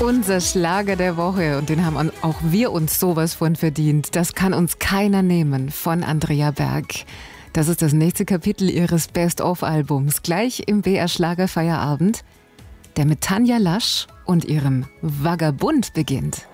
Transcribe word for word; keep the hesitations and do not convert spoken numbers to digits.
Unser Schlager der Woche, und den haben auch wir uns sowas von verdient. Das kann uns keiner nehmen, von Andrea Berg. Das ist das nächste Kapitel ihres Best-of-Albums, gleich im B R Schlagerfeierabend, der mit Tanja Lasch und ihrem Vagabund beginnt.